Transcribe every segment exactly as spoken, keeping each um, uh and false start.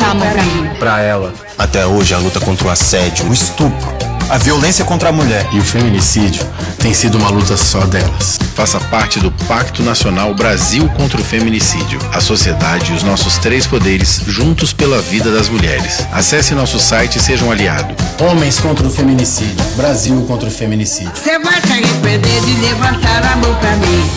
Dá a mão pra mim. Pra ela. Até hoje, a luta contra o assédio, o estupro, a violência contra a mulher e o feminicídio tem sido uma luta só delas. Faça parte do Pacto Nacional Brasil contra o Feminicídio. A sociedade e os nossos três poderes juntos pela vida das mulheres. Acesse nosso site e seja um aliado. Homens contra o feminicídio. Brasil contra o feminicídio. Você vai se arrepender de levantar a mão pra mim.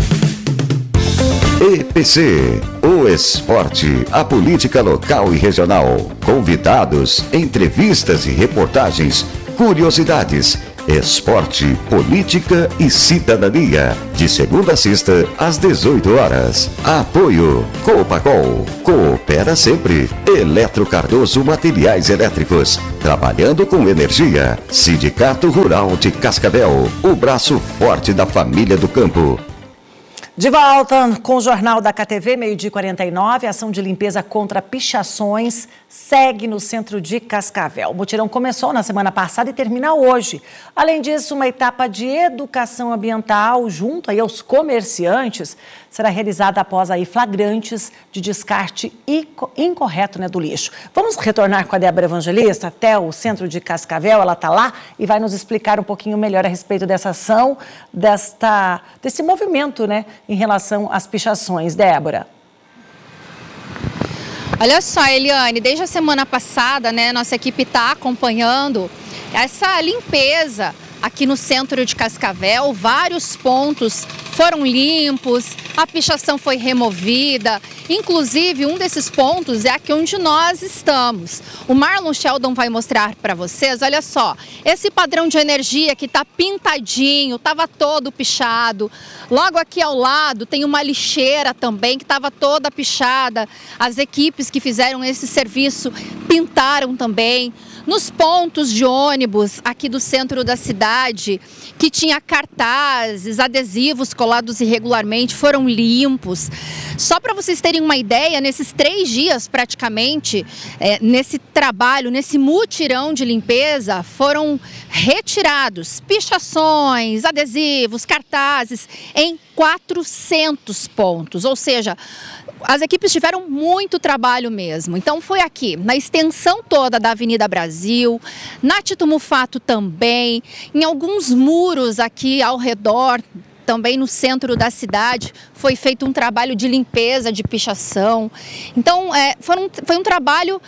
E P C, o esporte, a política local e regional, convidados, entrevistas e reportagens, curiosidades, esporte, política e cidadania, de segunda a sexta às dezoito horas. Apoio Copacol, coopera sempre. Eletro Cardoso Materiais Elétricos, trabalhando com energia. Sindicato Rural de Cascavel, o braço forte da família do campo. De volta com o Jornal da K T V, meio-dia e quarenta e nove, a ação de limpeza contra pichações segue no centro de Cascavel. O mutirão começou na semana passada e termina hoje. Além disso, uma etapa de educação ambiental junto aí aos comerciantes será realizada após aí flagrantes de descarte incorreto, né, do lixo. Vamos retornar com a Débora Evangelista até o centro de Cascavel, ela está lá e vai nos explicar um pouquinho melhor a respeito dessa ação, desta, desse movimento, né, em relação às pichações. Débora. Olha só, Eliane, desde a semana passada, né, nossa equipe está acompanhando essa limpeza aqui no centro de Cascavel. Vários pontos foram limpos, a pichação foi removida. Inclusive, um desses pontos é aqui onde nós estamos. O Marlon Sheldon vai mostrar para vocês, olha só, esse padrão de energia que está pintadinho, estava todo pichado. Logo aqui ao lado tem uma lixeira também que estava toda pichada. As equipes que fizeram esse serviço pintaram também. Nos pontos de ônibus aqui do centro da cidade, que tinha cartazes, adesivos colados irregularmente, foram limpos. Só para vocês terem uma ideia, nesses três dias praticamente, é, nesse trabalho, nesse mutirão de limpeza, foram retirados pichações, adesivos, cartazes em quatrocentos pontos, ou seja, as equipes tiveram muito trabalho mesmo. Então foi aqui, na extensão toda da Avenida Brasil, na Tito Mufato também, em alguns muros aqui ao redor, também no centro da cidade, foi feito um trabalho de limpeza, de pichação. Então, é, foram, foi um trabalho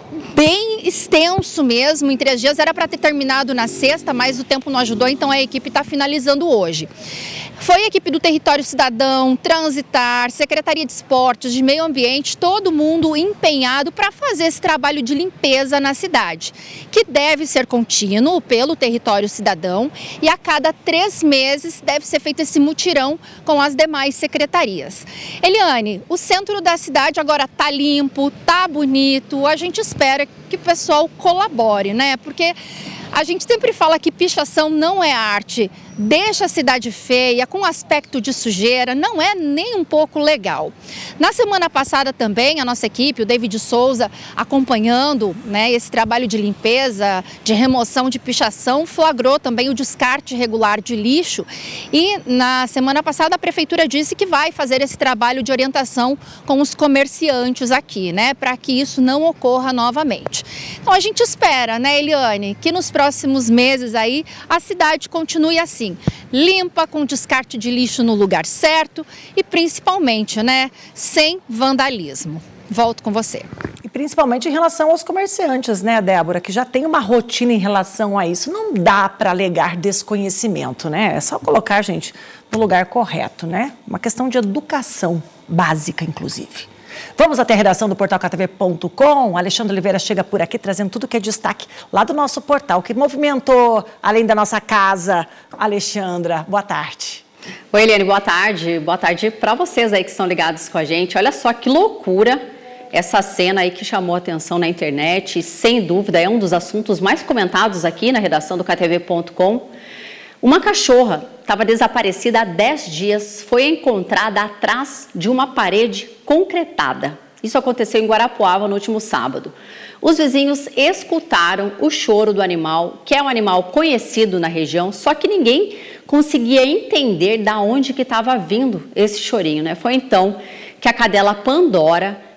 bem extenso mesmo, em três dias. Era para ter terminado na sexta, mas o tempo não ajudou, então a equipe está finalizando hoje. Foi a equipe do Território Cidadão, Transitar, Secretaria de Esportes, de Meio Ambiente, todo mundo empenhado para fazer esse trabalho de limpeza na cidade, que deve ser contínuo pelo Território Cidadão e a cada três meses deve ser feito esse mutirão com as demais secretarias. Eliane, o centro da cidade agora está limpo, está bonito, a gente espera que o pessoal colabore, né? Porque a gente sempre fala que pichação não é arte, deixa a cidade feia, com aspecto de sujeira, não é nem um pouco legal. Na semana passada também, a nossa equipe, o David Souza, acompanhando, né, esse trabalho de limpeza, de remoção de pichação, flagrou também o descarte irregular de lixo e na semana passada a Prefeitura disse que vai fazer esse trabalho de orientação com os comerciantes aqui, né, para que isso não ocorra novamente. Então a gente espera, né, Eliane, que nos próximos meses aí a cidade continue assim, limpa, com descarte de lixo no lugar certo e principalmente, né, sem vandalismo. Volto com você. E principalmente em relação aos comerciantes, né, Débora, que já tem uma rotina em relação a isso. Não dá para alegar desconhecimento, né? É só colocar, gente, no lugar correto, né? Uma questão de educação básica, inclusive. Vamos até a redação do portal K T V ponto com. Alexandre Oliveira chega por aqui trazendo tudo que é destaque lá do nosso portal, que movimentou, além da nossa casa. Alexandra, boa tarde. Oi, Eliane, boa tarde. Boa tarde para vocês aí que estão ligados com a gente. Olha só que loucura essa cena aí que chamou a atenção na internet. E, sem dúvida, é um dos assuntos mais comentados aqui na redação do K T V ponto com. Uma cachorra estava desaparecida há dez dias, foi encontrada atrás de uma parede concretada. Isso aconteceu em Guarapuava no último sábado. Os vizinhos escutaram o choro do animal, que é um animal conhecido na região, só que ninguém conseguia entender de onde que estava vindo esse chorinho, né? Foi então que a cadela Pandora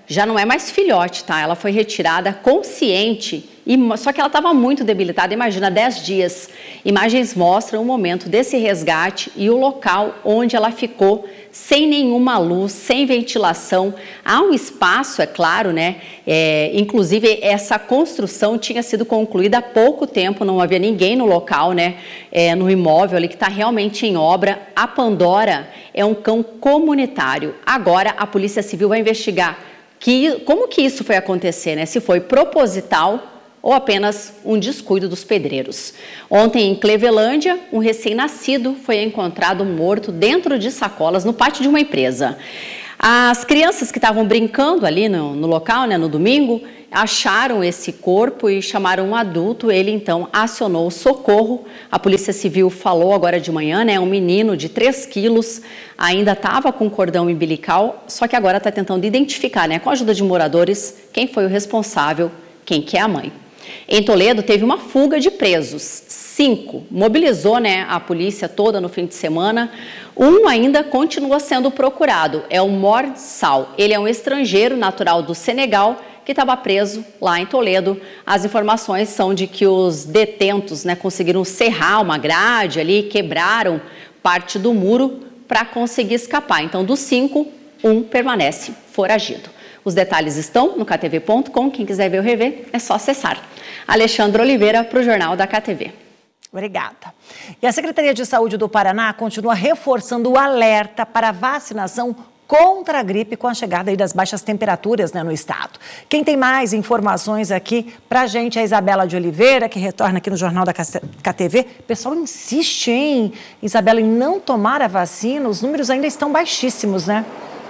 já não é mais filhote, tá? Ela foi retirada consciente, e, só que ela estava muito debilitada, imagina, dez dias. Imagens mostram o momento desse resgate e o local onde ela ficou sem nenhuma luz, sem ventilação. Há um espaço, é claro, né? É, inclusive, essa construção tinha sido concluída há pouco tempo, não havia ninguém no local, né? É, no imóvel ali que está realmente em obra. A Pandora é um cão comunitário. Agora, a Polícia Civil vai investigar que, como que isso foi acontecer, né? Se foi proposital ou apenas um descuido dos pedreiros. Ontem, em Clevelândia, um recém-nascido foi encontrado morto dentro de sacolas no pátio de uma empresa. As crianças que estavam brincando ali no, no local, né, no domingo, acharam esse corpo e chamaram um adulto. Ele, então, acionou o socorro. A Polícia Civil falou agora de manhã, né, um menino de três quilos, ainda estava com cordão umbilical, só que agora está tentando identificar, né, com a ajuda de moradores, quem foi o responsável, quem que é a mãe. Em Toledo, teve uma fuga de presos, cinco. Mobilizou, né, a polícia toda no fim de semana. Um ainda continua sendo procurado, é o Mor Sal. Ele é um estrangeiro natural do Senegal que estava preso lá em Toledo. As informações são de que os detentos, né, conseguiram serrar uma grade ali, quebraram parte do muro para conseguir escapar. Então, dos cinco, um permanece foragido. Os detalhes estão no K T V ponto com. Quem quiser ver ou rever, é só acessar. Alexandre Oliveira, para o Jornal da K T V. Obrigada. E a Secretaria de Saúde do Paraná continua reforçando o alerta para a vacinação contra a gripe com a chegada aí das baixas temperaturas, né, no estado. Quem tem mais informações aqui para a gente é a Isabela de Oliveira, que retorna aqui no Jornal da K T V. O pessoal insiste, hein, Isabela, em não tomar a vacina. Os números ainda estão baixíssimos, né?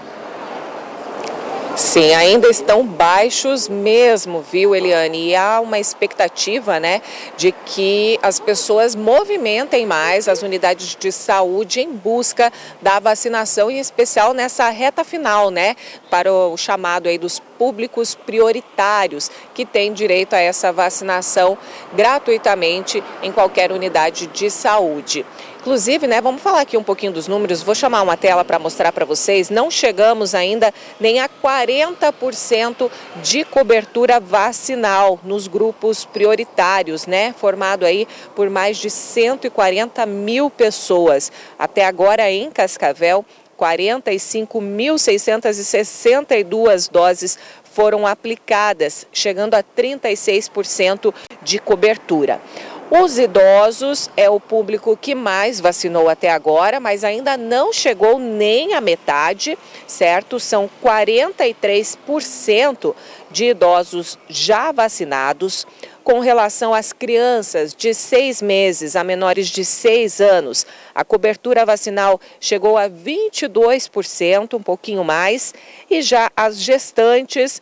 Sim, ainda estão baixos mesmo, viu, Eliane? E há uma expectativa, né, de que as pessoas movimentem mais as unidades de saúde em busca da vacinação, em especial nessa reta final, né, para o chamado aí dos públicos prioritários, que têm direito a essa vacinação gratuitamente em qualquer unidade de saúde. Inclusive, né, vamos falar aqui um pouquinho dos números, vou chamar uma tela para mostrar para vocês, não chegamos ainda nem a quarenta por cento de cobertura vacinal nos grupos prioritários, né, formado aí por mais de cento e quarenta mil pessoas. Até agora em Cascavel, quarenta e cinco mil seiscentas e sessenta e duas doses foram aplicadas, chegando a trinta e seis por cento de cobertura. Os idosos é o público que mais vacinou até agora, mas ainda não chegou nem à metade, certo? São quarenta e três por cento de idosos já vacinados. Com relação às crianças de seis meses a menores de seis anos, a cobertura vacinal chegou a vinte e dois por cento, um pouquinho mais, e já as gestantes,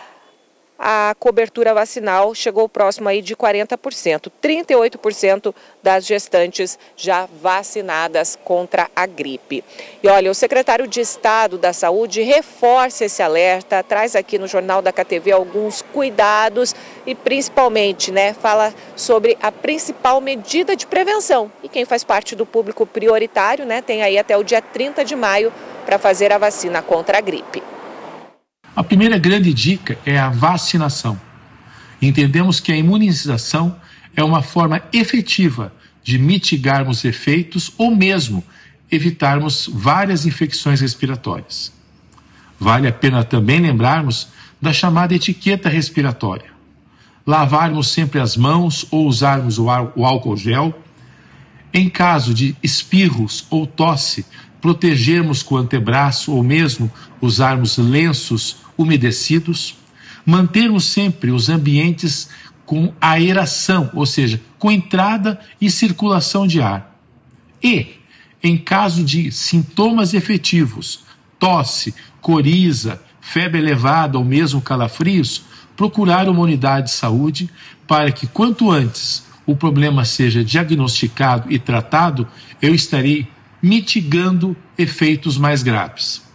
a cobertura vacinal chegou próximo aí de quarenta por cento, trinta e oito por cento das gestantes já vacinadas contra a gripe. E olha, o secretário de Estado da Saúde reforça esse alerta, traz aqui no Jornal da K T V alguns cuidados e principalmente, né, fala sobre a principal medida de prevenção. E quem faz parte do público prioritário, né, tem aí até o dia trinta de maio para fazer a vacina contra a gripe. A primeira grande dica é a vacinação. Entendemos que a imunização é uma forma efetiva de mitigarmos efeitos ou mesmo evitarmos várias infecções respiratórias. Vale a pena também lembrarmos da chamada etiqueta respiratória. Lavarmos sempre as mãos ou usarmos o álcool gel. Em caso de espirros ou tosse, protegermos com o antebraço ou mesmo usarmos lenços umedecidos, mantermos sempre os ambientes com aeração, ou seja, com entrada e circulação de ar. E, em caso de sintomas efetivos, tosse, coriza, febre elevada ou mesmo calafrios, procurar uma unidade de saúde para que, quanto antes, o problema seja diagnosticado e tratado, eu estarei mitigando efeitos mais graves.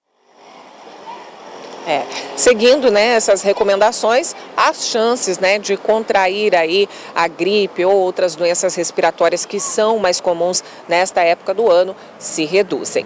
É, seguindo, né, essas recomendações, as chances, né, de contrair aí a gripe ou outras doenças respiratórias que são mais comuns nesta época do ano se reduzem.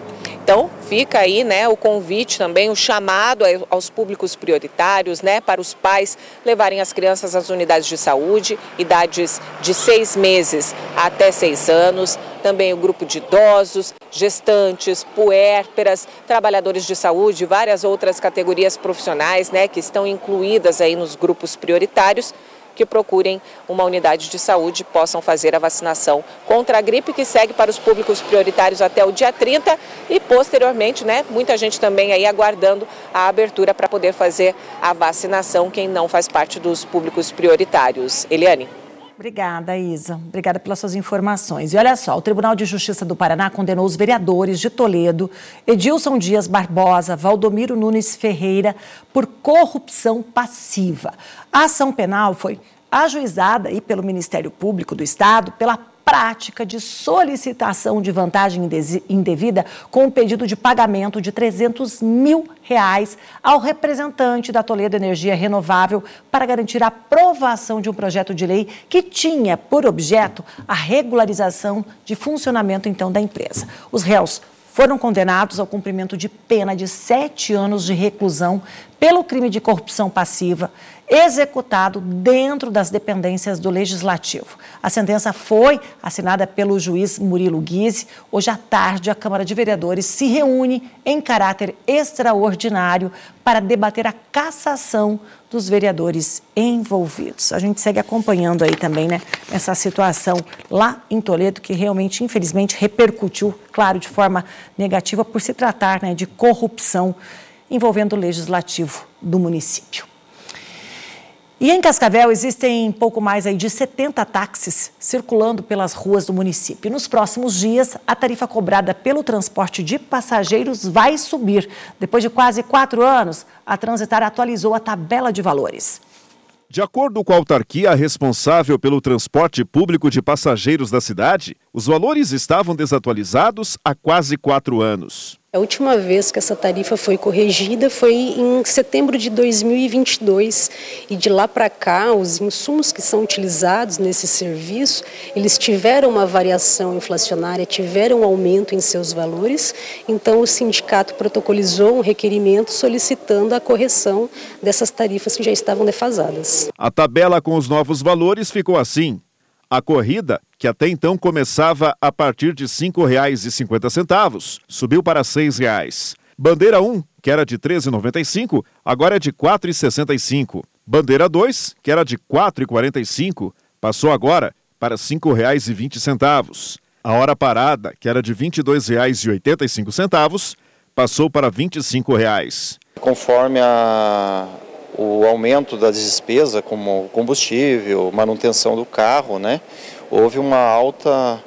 Então, fica aí, né, o convite também, o chamado aos públicos prioritários, né, para os pais levarem as crianças às unidades de saúde, idades de seis meses até seis anos, também o grupo de idosos, gestantes, puérperas, trabalhadores de saúde, várias outras categorias profissionais, né, que estão incluídas aí nos grupos prioritários, que procurem uma unidade de saúde e possam fazer a vacinação contra a gripe, que segue para os públicos prioritários até o dia trinta e posteriormente, né, muita gente também aí aguardando a abertura para poder fazer a vacinação, quem não faz parte dos públicos prioritários. Eliane. Obrigada, Isa. Obrigada pelas suas informações. E olha só, o Tribunal de Justiça do Paraná condenou os vereadores de Toledo, Edilson Dias Barbosa, Valdomiro Nunes Ferreira, por corrupção passiva. A ação penal foi ajuizada aí pelo Ministério Público do Estado pela prática de solicitação de vantagem indevida com o pedido de pagamento de trezentos mil reais ao representante da Toledo Energia Renovável para garantir a aprovação de um projeto de lei que tinha por objeto a regularização de funcionamento, então, da empresa. Os réus foram condenados ao cumprimento de pena de sete anos de reclusão pelo crime de corrupção passiva, executado dentro das dependências do Legislativo. A sentença foi assinada pelo juiz Murilo Guise. Hoje à tarde, a Câmara de Vereadores se reúne em caráter extraordinário para debater a cassação dos vereadores envolvidos. A gente segue acompanhando aí também, né, essa situação lá em Toledo, que realmente, infelizmente, repercutiu, claro, de forma negativa, por se tratar, né, de corrupção envolvendo o Legislativo do município. E em Cascavel existem pouco mais aí de setenta táxis circulando pelas ruas do município. Nos próximos dias, a tarifa cobrada pelo transporte de passageiros vai subir. Depois de quase quatro anos, a Transitar atualizou a tabela de valores. De acordo com a autarquia responsável pelo transporte público de passageiros da cidade, os valores estavam desatualizados há quase quatro anos. A última vez que essa tarifa foi corrigida foi em setembro de dois mil e vinte e dois e de lá para cá os insumos que são utilizados nesse serviço, eles tiveram uma variação inflacionária, tiveram um aumento em seus valores, então o sindicato protocolizou um requerimento solicitando a correção dessas tarifas que já estavam defasadas. A tabela com os novos valores ficou assim. A corrida, que até então começava a partir de cinco reais e cinquenta centavos, subiu para seis reais. Bandeira um, que era de treze reais e noventa e cinco centavos, agora é de quatro reais e sessenta e cinco centavos. Bandeira dois, que era de quatro reais e quarenta e cinco centavos, passou agora para cinco reais e vinte centavos. A hora parada, que era de vinte e dois reais e oitenta e cinco centavos, passou para vinte e cinco reais. Conforme a... o aumento da despesa, como combustível, manutenção do carro, né? Houve uma alta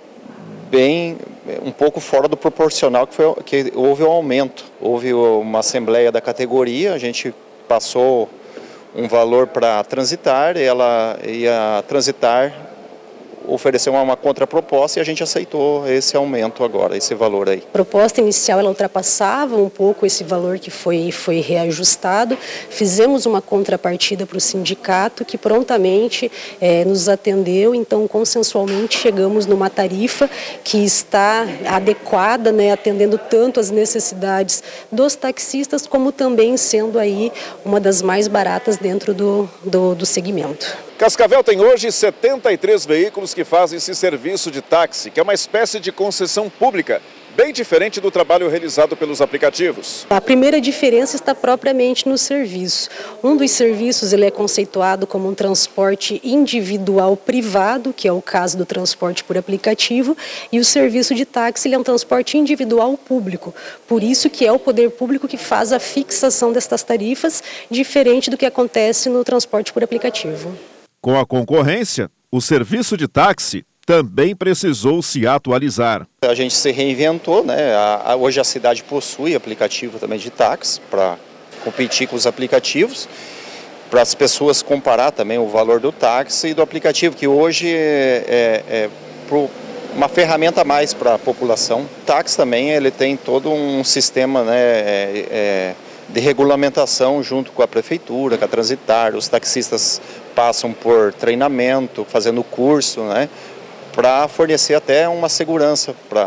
bem, um pouco fora do proporcional, que, foi, que houve um aumento. Houve uma assembleia da categoria, a gente passou um valor para Transitar, ela ia Transitar ofereceu uma, uma contraproposta e a gente aceitou esse aumento agora, esse valor aí. A proposta inicial ela ultrapassava um pouco esse valor que foi, foi reajustado. Fizemos uma contrapartida para o sindicato que prontamente é, nos atendeu, então consensualmente chegamos numa tarifa que está adequada, né, atendendo tanto as necessidades dos taxistas como também sendo aí uma das mais baratas dentro do, do, do segmento. Cascavel tem hoje setenta e três veículos que fazem esse serviço de táxi, que é uma espécie de concessão pública, bem diferente do trabalho realizado pelos aplicativos. A primeira diferença está propriamente no serviço. Um dos serviços ele é conceituado como um transporte individual privado, que é o caso do transporte por aplicativo, e o serviço de táxi ele é um transporte individual público. Por isso que é o poder público que faz a fixação destas tarifas, diferente do que acontece no transporte por aplicativo. Com a concorrência, o serviço de táxi também precisou se atualizar. A gente se reinventou, né? A, a, hoje a cidade possui aplicativo também de táxi para competir com os aplicativos, para as pessoas comparar também o valor do táxi e do aplicativo, que hoje é, é, é pro, uma ferramenta a mais para a população. O táxi também ele tem todo um sistema, né, é, é, de regulamentação junto com a prefeitura, com a Transitar. Os taxistas passam por treinamento, fazendo curso, né, para fornecer até uma segurança para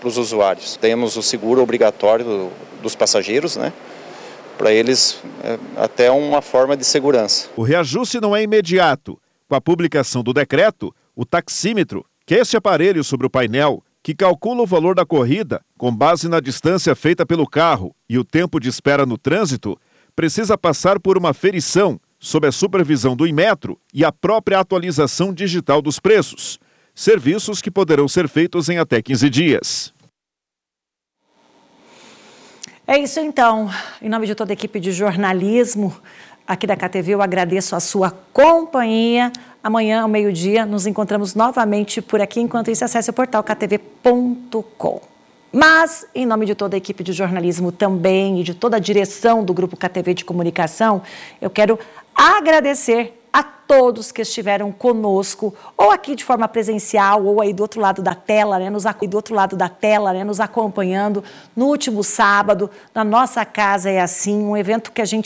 para os usuários. Temos o seguro obrigatório do, dos passageiros, né? Para eles, é até uma forma de segurança. O reajuste não é imediato. Com a publicação do decreto, o taxímetro, que é este aparelho sobre o painel, que calcula o valor da corrida com base na distância feita pelo carro e o tempo de espera no trânsito, precisa passar por uma ferição sob a supervisão do Inmetro e a própria atualização digital dos preços. Serviços que poderão ser feitos em até quinze dias. É isso então. Em nome de toda a equipe de jornalismo aqui da K T V, eu agradeço a sua companhia. Amanhã, ao meio-dia, nos encontramos novamente por aqui. Enquanto isso, acesse o portal k t v ponto com. Mas, em nome de toda a equipe de jornalismo também e de toda a direção do Grupo K T V de Comunicação, eu quero agradecer a todos que estiveram conosco, ou aqui de forma presencial, ou aí do outro lado da tela, né, nos, do outro lado da tela, né, nos acompanhando no último sábado, na nossa Casa é Assim, um evento que a gente